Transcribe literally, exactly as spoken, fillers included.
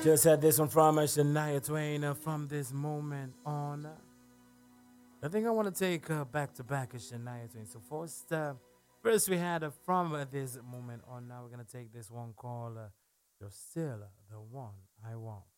Just had this one from uh, Shania Twain uh, from this moment on. Uh, I think I want to take uh, back to back of Shania Twain. So first, uh, first we had uh, from uh, this moment on. Now we're gonna take this one called uh, "You're Still the One I Want."